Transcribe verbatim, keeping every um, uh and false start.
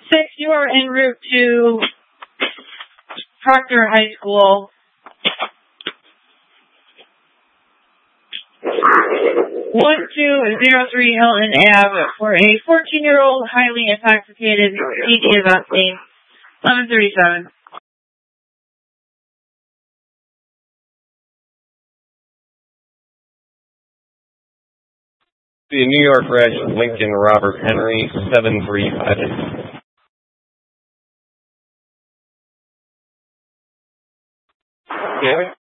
six, you are en route to Proctor High School. one two zero three Hilton Avenue for a fourteen-year-old highly intoxicated teenage about scene. eleven thirty-seven. The New York Red, Lincoln Robert Henry, seven three five eight. Okay.